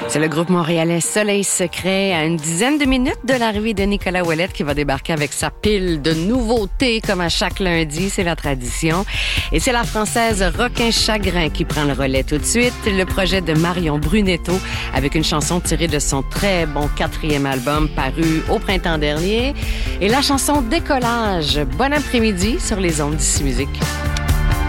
C'est le groupe montréalais Soleil Secret à une dizaine de minutes de l'arrivée de Nicolas Ouellette qui va débarquer avec sa pile de nouveautés comme à chaque lundi, c'est la tradition. Et c'est la française Requin Chagrin qui prend le relais tout de suite. Le projet de Marion Brunetto avec une chanson tirée de son très bon 4e album paru au printemps dernier. Et la chanson Décollage. Bon après-midi sur les ondes d'Ici Musique.